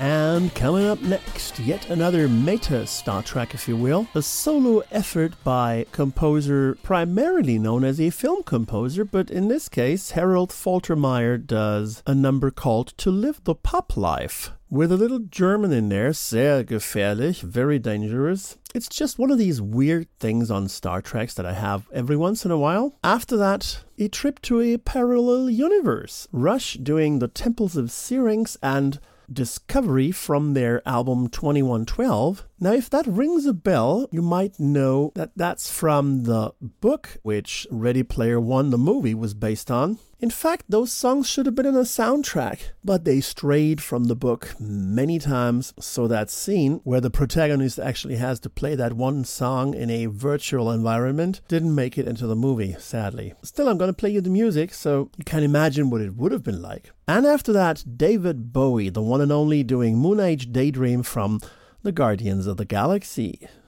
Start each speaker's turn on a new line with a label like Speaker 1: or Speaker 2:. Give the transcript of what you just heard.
Speaker 1: And coming up next, yet another meta Star Trek, if you will, a solo effort by composer primarily known as a film composer, but in this case, Harold Faltermeyer does a number called To Live the Pop Life, with a little German in there, sehr gefährlich, very dangerous. It's just one of these weird things on Star Treks that I have every once in a while. After that, a trip to a parallel universe. Rush doing the Temples of Syrinx and Discovery from their album 2112. Now, if that rings a bell, you might know that that's from the book which Ready Player One, the movie, was based on. In fact, those songs should have been in a soundtrack, but they strayed from the book many times, so that scene where the protagonist actually has to play that one song in a virtual environment didn't make it into the movie, sadly. Still, I'm going to play you the music, so you can imagine what it would have been like. And after that, David Bowie, the one and only, doing Moon Age Daydream from the Guardians of the Galaxy.